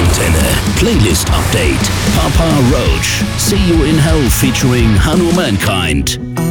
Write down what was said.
Antenne. Playlist Update. Papa Roach. See You in Hell featuring Hanno Mankind.